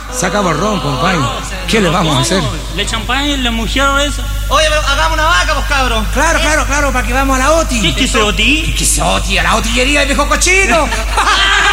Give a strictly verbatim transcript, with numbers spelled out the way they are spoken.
Se acabó el ron, compadre. ¿Qué le vamos a hacer? Le champán, la mujer esa. Oye, pero hagamos una vaca, pues, cabros. Claro, claro, claro, para que vamos a la OTI. ¿Qué es que se Oti? ¿Qué es OTI? A la otillería del viejo cochino.